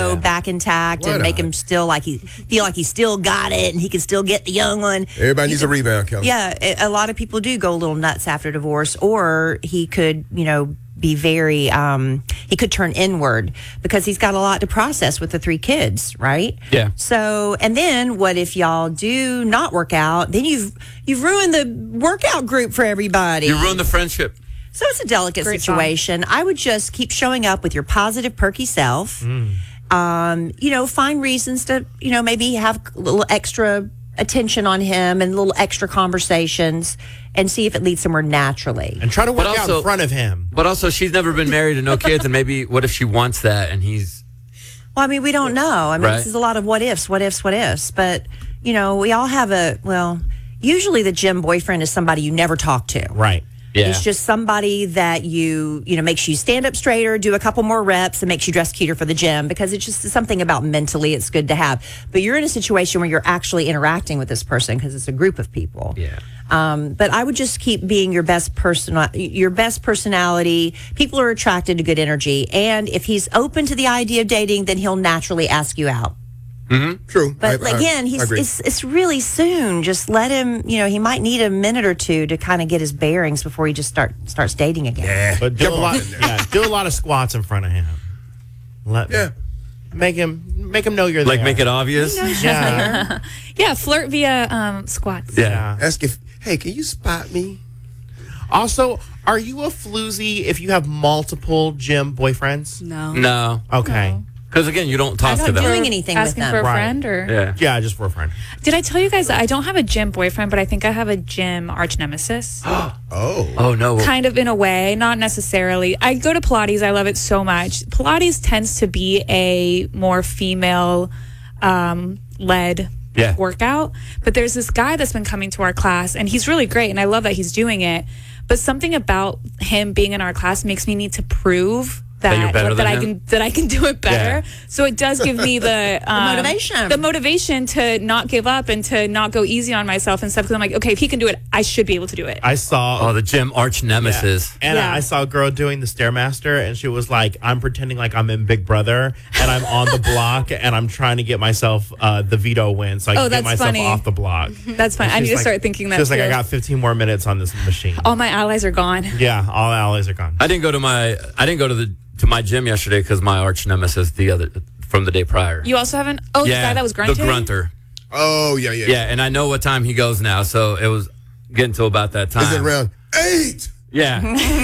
know, back intact and make him still feel like he still got it and he can still get the young one. Everybody needs a rebound, Kelly. Yeah, a lot of people do go a little nuts after divorce, or he could, be very, he could turn inward because he's got a lot to process with the 3 kids, right? Yeah. So, and then what if y'all do not work out? Then you've ruined the workout group for everybody. You ruined the friendship. So it's a delicate situation. I would just keep showing up with your positive, perky self. Find reasons to, maybe have a little extra attention on him and little extra conversations and see if it leads somewhere naturally. And try to work out in front of him. But also, she's never been married and no kids, and maybe what if she wants that and he's... Well, we don't know. This is a lot of what ifs. But, we all have usually the gym boyfriend is somebody you never talk to. Right. Yeah. It's just somebody that makes you stand up straighter, do a couple more reps, and makes you dress cuter for the gym, because it's just something about mentally it's good to have. But you're in a situation where you're actually interacting with this person because it's a group of people. Yeah. But I would just keep being your best personality. People are attracted to good energy. And if he's open to the idea of dating, then he'll naturally ask you out. Mm-hmm. True. But again, it's really soon. Just let him, he might need a minute or two to kind of get his bearings before he just starts dating again. Yeah. But do a lot of squats in front of him. Make him know you're there. Like, make it obvious? Yeah. Yeah, flirt via squats. Yeah. Ask hey, can you spot me? Also, are you a floozy if you have multiple gym boyfriends? No. Okay. No. Because, again, you don't talk to them. Not doing anything with Asking them. for a friend, or Yeah, just for a friend. did I tell you guys that I don't have a gym boyfriend, but I think I have a gym arch nemesis? Oh, no. Kind of, in a way, not necessarily. I go to Pilates. I love it so much. Pilates tends to be a more female led workout, but there's this guy that's been coming to our class, and he's really great, and I love that he's doing it. But something about him being in our class makes me need to prove that I can do it better. Yeah. So it does give me the motivation to not give up and to not go easy on myself and stuff. Because I'm like, okay, if he can do it, I should be able to do it. I saw the gym arch nemesis, and I saw a girl doing the Stairmaster, and she was like, "I'm pretending like I'm in Big Brother, and I'm on the block, and I'm trying to get myself the veto win, so I can get myself off the block." That's fine. I need to start thinking that. She's like, "I got 15 more minutes on this machine. All my allies are gone." Yeah, all allies are gone. I didn't go to my gym yesterday because my arch nemesis from the day prior. You also haven't? Oh, the guy that was grunting? The grunter. Oh, yeah. Yeah, and I know what time he goes now, so it was getting to about that time. Is it around 8? Yeah.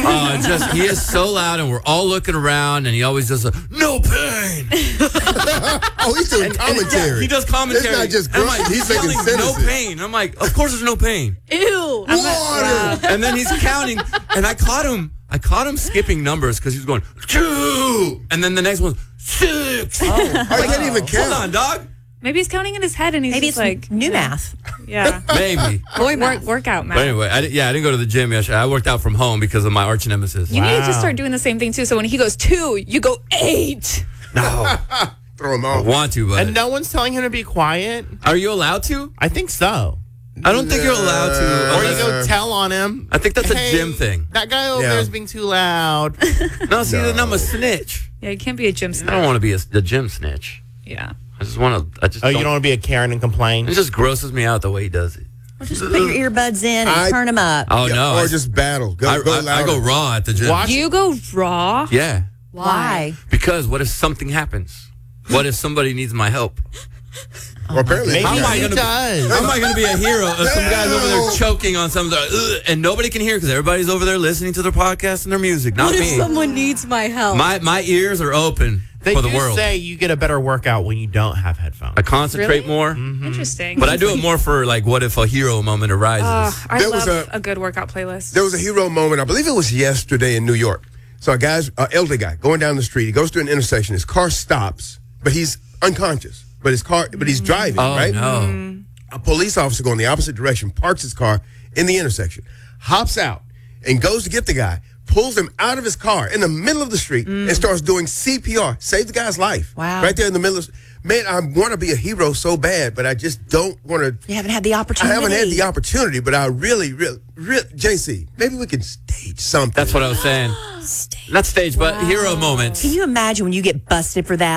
He is so loud, and we're all looking around, and he always does no pain. He's doing commentary. He does commentary. It's not just grunt. Like, he's making sentences. No pain. I'm like, of course there's no pain. Ew. Water. And then he's counting, and I caught him skipping numbers because he was going 2, and then the next one's 6. I can't even count. Hold on, dog. Maybe he's counting in his head, and he's Maybe just it's like new math. Yeah. Maybe. Workout math. But anyway, I didn't go to the gym yesterday. I worked out from home because of my arch nemesis. You need to just start doing the same thing too. So when he goes 2, you go 8. No. Throw him I off. want to, but And no one's telling him to be quiet. Are you allowed to? I think so. I don't think you're allowed to. Or you go tell on him. I think that's a gym thing. That guy over there is being too loud. No, see, then I'm a snitch. Yeah, you can't be a gym snitch. I don't want to be the gym snitch. Yeah. I just want to. You don't want to be a Karen and complain? It just grosses me out the way he does it. Well, just put your earbuds in and turn them up. Oh, no. Or just battle. Go louder. I go raw at the gym. You go raw? Yeah. Why? Because what if something happens? What if somebody needs my help? Well, apparently, maybe he does. How am I going to be a hero if some guy's over there choking on something and nobody can hear because everybody's over there listening to their podcast and their music, not me. What if someone needs my help? My ears are open for the world. They say you get a better workout when you don't have headphones. I concentrate more. Mm-hmm. Interesting. But I do it more for, like, what if a hero moment arises? I love a good workout playlist. There was a hero moment, I believe it was yesterday in New York. So a guy's elderly guy going down the street. He goes to an intersection. His car stops, but he's unconscious. But he's driving, right? No. A police officer going the opposite direction, parks his car in the intersection, hops out, and goes to get the guy, pulls him out of his car in the middle of the street, and starts doing CPR. Save the guy's life. Wow. Right there in the middle of... Man, I want to be a hero so bad, but I just don't want to... You haven't had the opportunity. I haven't had the opportunity, but I really, JC, maybe we can stage something. That's what I was saying. Not stage, but hero moments. Can you imagine when you get busted for that?